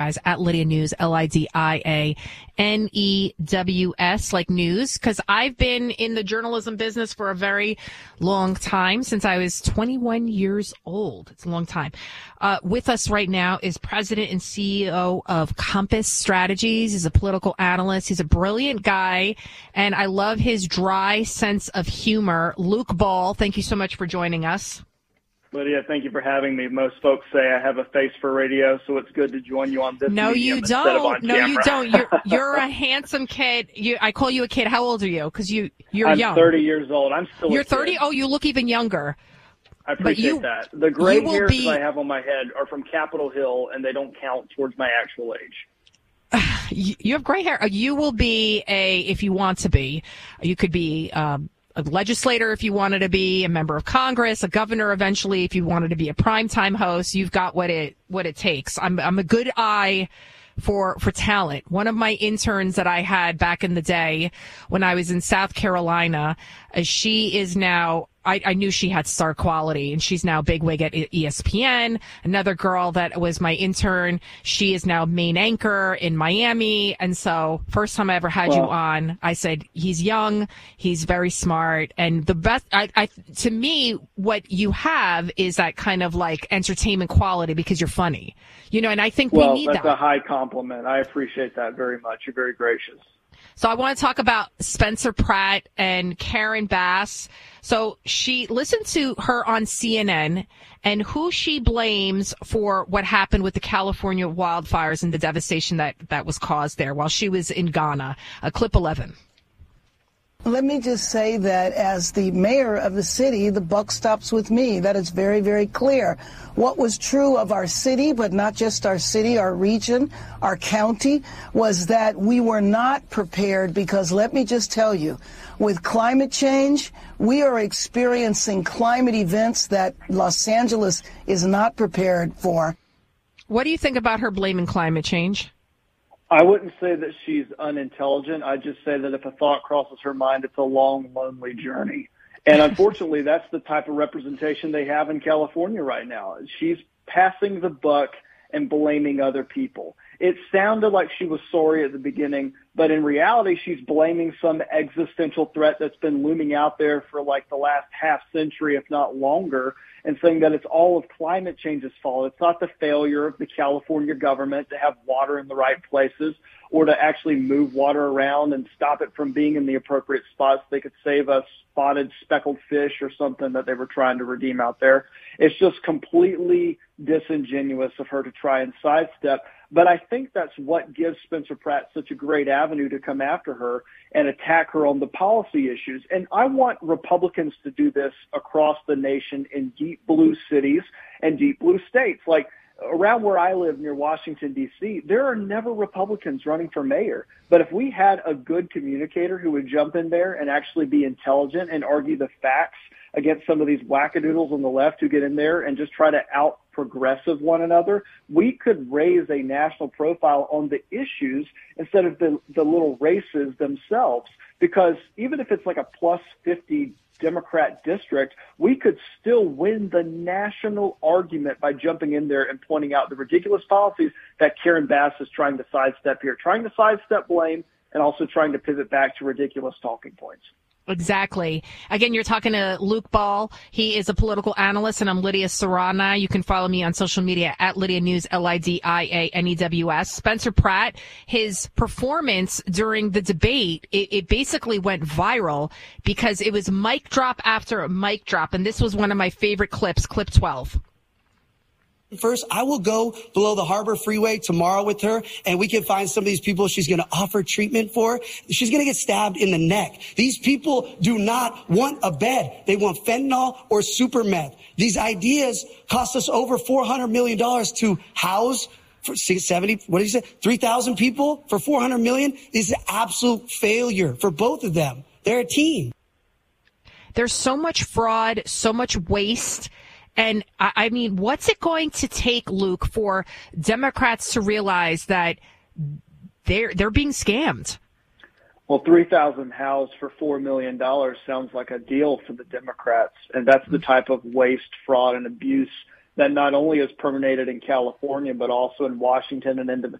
guys, at Lydia News, LIDIANEWS, like news, because I've been in the journalism business for a very long time, since I was 21 years old. It's a long time. With us right now is President and CEO of Compass Strategies. He's a political analyst. He's a brilliant guy, and I love his dry sense of humor. Luke Ball, thank you so much for joining us. Lydia, thank you for having me. Most folks say I have a face for radio, so it's good to join you on this No, medium you instead of on don't. No, camera. you don't. You're a handsome kid. I call you a kid. How old are you? Because you're young. I'm 30 years old. I'm still You're a kid. 30? Oh, you look even younger. I appreciate that. The gray hairs that I have on my head are from Capitol Hill, and they don't count towards my actual age. You have gray hair. You will be if you want to be, you could be a legislator if you wanted to be, a member of Congress, a governor eventually if you wanted to be a primetime host. You've got what it takes. I'm a good eye for talent. One of my interns that I had back in the day when I was in South Carolina, she is now, I knew she had star quality, and she's now bigwig at ESPN. Another girl that was my intern, she is now main anchor in Miami. And so first time I ever had you on, I said, he's young, he's very smart. And the best, to me, what you have is that kind of like entertainment quality because you're funny, and I think we need that. Well, that's a high compliment. I appreciate that very much. You're very gracious. So I want to talk about Spencer Pratt and Karen Bass. So listen to her on CNN and who she blames for what happened with the California wildfires and the devastation that was caused there while she was in Ghana. Clip 11. Let me just say that as the mayor of the city, the buck stops with me. That is very, very clear. What was true of our city, but not just our city, our region, our county, was that we were not prepared because let me just tell you, with climate change, we are experiencing climate events that Los Angeles is not prepared for. What do you think about her blaming climate change? I wouldn't say that she's unintelligent. I'd just say that if a thought crosses her mind, it's a long, lonely journey. And unfortunately, that's the type of representation they have in California right now. She's passing the buck and blaming other people. It sounded like she was sorry at the beginning, but in reality, she's blaming some existential threat that's been looming out there for like the last half century, if not longer, and saying that it's all of climate change's fault. It's not the failure of the California government to have water in the right places or to actually move water around and stop it from being in the appropriate spots. They could save us spotted speckled fish or something that they were trying to redeem out there. It's just completely disingenuous of her to try and sidestep. But I think that's what gives Spencer Pratt such a great avenue to come after her and attack her on the policy issues. And I want Republicans to do this across the nation in deep blue cities and deep blue states. Like around where I live near Washington, D.C., there are never Republicans running for mayor. But if we had a good communicator who would jump in there and actually be intelligent and argue the facts against some of these wackadoodles on the left who get in there and just try to out-progressive one another, we could raise a national profile on the issues instead of the little races themselves. Because even if it's like a plus 50 Democrat district, we could still win the national argument by jumping in there and pointing out the ridiculous policies that Karen Bass is trying to sidestep here, trying to sidestep blame and also trying to pivot back to ridiculous talking points. Exactly. Again, you're talking to Luke Ball. He is a political analyst, and I'm Lydia Serrana. You can follow me on social media at Lydia News, LIDIANEWS. Spencer Pratt, his performance during the debate, it basically went viral because it was mic drop after mic drop, and this was one of my favorite clips, clip 12. First, I will go below the Harbor Freeway tomorrow with her, and we can find some of these people she's going to offer treatment for. She's going to get stabbed in the neck. These people do not want a bed. They want fentanyl or super meth. These ideas cost us over $400 million to house for 70, what did you say, 3,000 people for $400 million? This is an absolute failure for both of them. They're a team. There's so much fraud, so much waste. And I mean, what's it going to take, Luke, for Democrats to realize that they're being scammed? Well, 3,000 housed for $4 million sounds like a deal for the Democrats. And that's the type of waste, fraud, and abuse that not only is permeated in California, but also in Washington and into the